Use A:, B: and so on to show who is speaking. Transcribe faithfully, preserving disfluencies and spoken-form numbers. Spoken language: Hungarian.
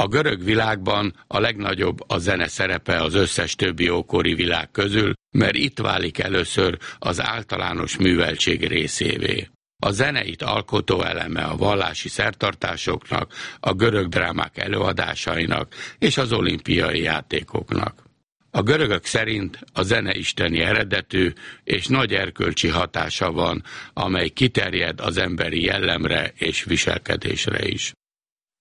A: A görög világban a legnagyobb a zene szerepe az összes többi ókori világ közül, mert itt válik először az általános műveltség részévé. A zene itt alkotó eleme a vallási szertartásoknak, a görög drámák előadásainak és az olimpiai játékoknak. A görögök szerint a zene isteni eredetű és nagy erkölcsi hatása van, amely kiterjed az emberi jellemre és viselkedésre is.